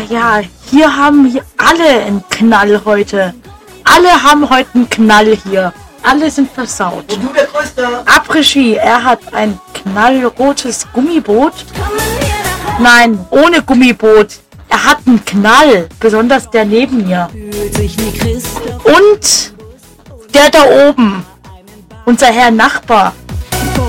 Ja, hier alle einen Knall heute. Alle haben heute einen Knall hier. Alle sind versaut. Und du der Größte. Après-Ski, er hat ein knallrotes Gummiboot. Nein, ohne Gummiboot. Er hat einen Knall, besonders der neben mir. Und der da oben, unser Herr Nachbar,